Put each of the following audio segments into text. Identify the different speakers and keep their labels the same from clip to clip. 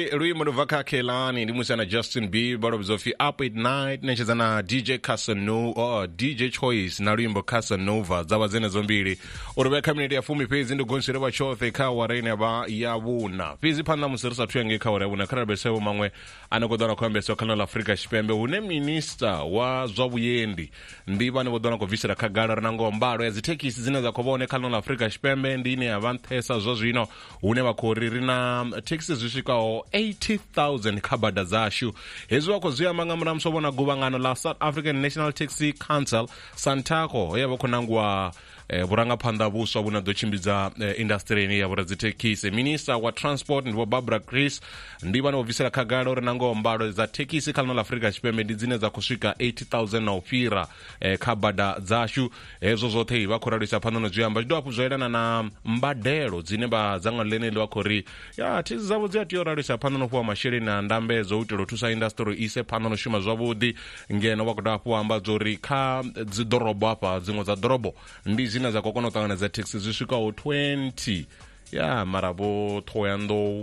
Speaker 1: Rimo Vaka Kelani, Limusana Justin Bieber, Zofi Up at Night, Nechazana DJ Casanova, or DJ Choice, Narimbo Casanova, Zawazena Zombiri, or the community of Fumi pays into Gonsiva Show, the Kawarena Ba Yawuna. Fizipana Musa Triangle Kawaruna, Karabeso Mangwe, Anagodana Combe, Sokanal Africa Spembe, Une Minister was Zobuyendi, Ndiban Wodonako Visa Kagara Nango Mbaro, as the take is in the Kobone Kanal Africa Spembe, and Dine Avantesa Zozino, Uneva Koririna, Texas Zishika, 80,000 kabada zashu. Hezwa kuzuia mangamra msobo na gubangano la South African National Taxi Council, Santako, yabo kunangwa buranga panda buso buna dochimbiza industry ni yabo zitekise. Minister wa Transport ndiwo Barbara Chris, ndiba no visera Kagara nango mbaro za tekisi Kanal Africa Spembe dizine za kushika 80,000 na upira kabada zashu. Ezo zote iwakorarisa panono juyamba jido apuzoedana na mbadero zineba zanga lene lwa kori ya tizi zabo ziyati yorarisa panono kuwa mashiri na ndambe zoutiro tusa industry ise panono shuma zwabudi ngena wakodapu ambazo rika zidorobo hapa zingo za dorobo ndi zina za kokono tangana za taxi zishika o 20 ya marabo toyando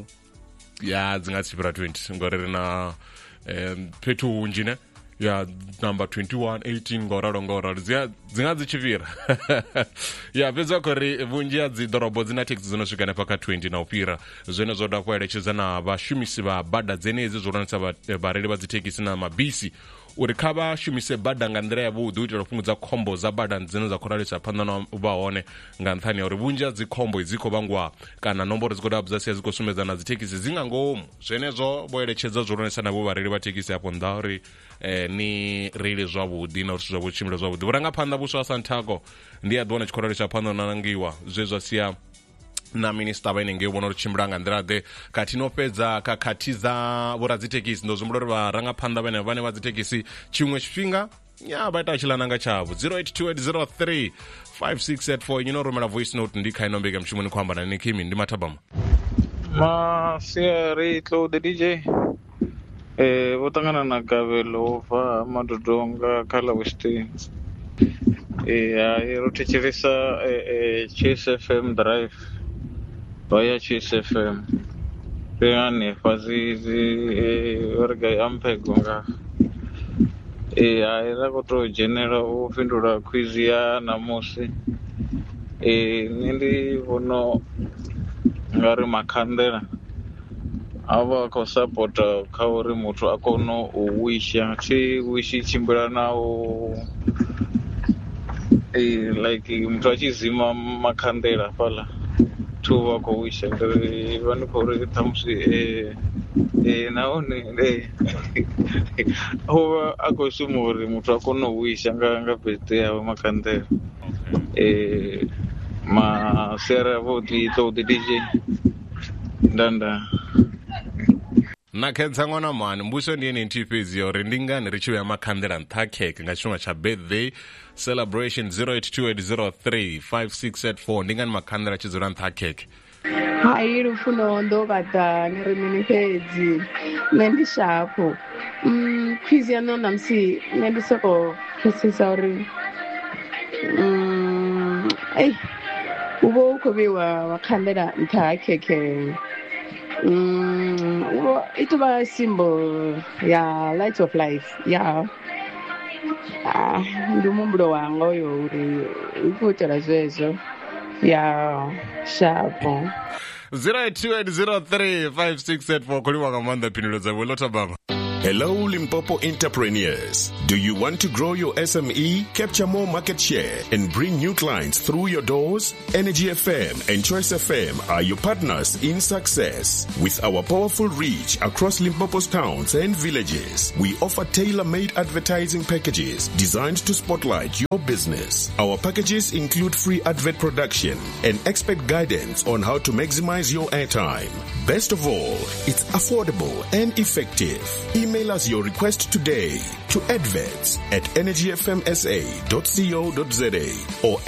Speaker 1: ya zinga sipira 20 ngorere na petu unjine ya number 21 18 ngoraro zinga zichivira ya vezo kori vunjia zidorobo zina taxi zinoshikana paka 20 na upira zene zoda kwa elecheza na bashumisi ba bada zenezi zoranisa barele bazitekisi na mabisi urikaba shumise bada ngandira ya budu ujiro funguza kombo za bada nzino za koralisa pandana ubaone nganthani uribunja zikombo iziko bangwa kana nomboro zikoda abzasi ziko sumeza na zitekisi zinga ngomu zenezo boelecheza zoranisa na barele batekisi hapo ndauri ni rele zwabu dina ursuzabu chimile zwabu uranga panda buso Santako ndiye adwana chikoralisa pandana nangiwa zezo siya na minister bainenge ubona ruchimbranga ndrade katinopedza kakatiza voradzitekisi ndozumulori varanga panda bane vane vadzitekisi chimwe chipinga ya baita chilananga chavo 0828035684 inoromera voice note ndikainombeka mchimuni kwamba na nikimi ndimatabama
Speaker 2: masiari tlo the DJ votangana na Gavelo va Madodonga Kala Westin rotichirisa Chase FM drive via Chase FM peane fazizi orga ampegonga aira kutro general ufindura quiz ya namusi nindi vono ngari makandera ava ko support kauri mutu akono uwisha chi wishi chimbira nawo like mtu achizima makandera pala tu wako wisha ndiri vanu kore tamsi naone huwa ako sumuri mtu akono wisha nganga pete ya makandera ma sera voti to the DJ ndanda
Speaker 1: na kenza ngona mani mbuso ndiye nintipezi yore ndingani richiwe ya makandera ntakeke ngachuma cha birthday celebration 0828035684 ndingani makandera chizura ntakeke
Speaker 3: hai rufuno ndo kata ngirimini pezi nendi shapo quiz ya nona msi nendi soko kisisa ori ubo ukobiwa wakandera ntakeke ito ba symbol ya light of life ya ndumumbro wango yo uri ukutela zwezo ya shapo
Speaker 1: 0828035684 kuliwa kamanda pinilo za welota baba.
Speaker 4: Hello Limpopo entrepreneurs. Do you want to grow your SME, capture more market share, and bring new clients through your doors? Energy FM and Choice FM are your partners in success. With our powerful reach across Limpopo's towns and villages, we offer tailor-made advertising packages designed to spotlight your business. Our packages include free advert production and expert guidance on how to maximize your airtime. Best of all, it's affordable and effective. Email us your request today to adverts@energyfmsa.co.za or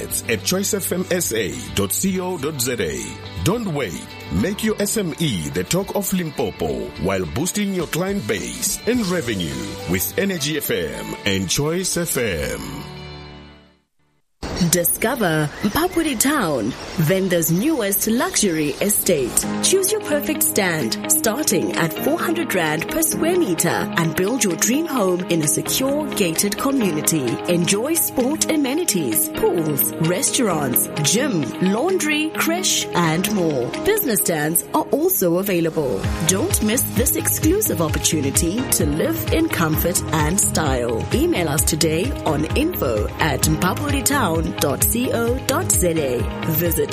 Speaker 4: adverts@choicefmsa.co.za. Don't wait. Make your SME the talk of Limpopo while boosting your client base and revenue with Energy FM and Choice FM.
Speaker 5: Discover Mpapuri Town, Venda's newest luxury estate. Choose your perfect stand, starting at 400 Rand per square meter, and build your dream home in a secure, gated community. Enjoy sport amenities, pools, restaurants, gym, laundry, creche, and more. Business stands are also available. Don't miss this exclusive opportunity to live in comfort and style. Email us today on info@mpapuritown.co.za. Visit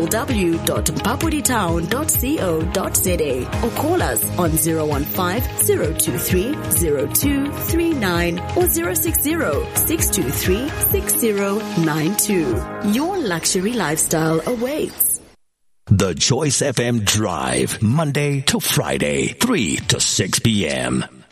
Speaker 5: www.mpapuritown.co.za or call us on 015-023-0239 or 060-623-6092. Your luxury lifestyle awaits.
Speaker 6: The Choice FM Drive, Monday to Friday, 3 to 6 p.m.